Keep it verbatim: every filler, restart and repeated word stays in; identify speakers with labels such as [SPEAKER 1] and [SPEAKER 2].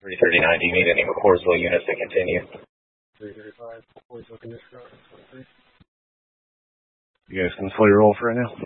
[SPEAKER 1] three thirty-nine, do you need any McCoursville units to continue?
[SPEAKER 2] three thirty-five, McCoursville condition route, twenty-three.
[SPEAKER 3] You guys can slow your roll for right now.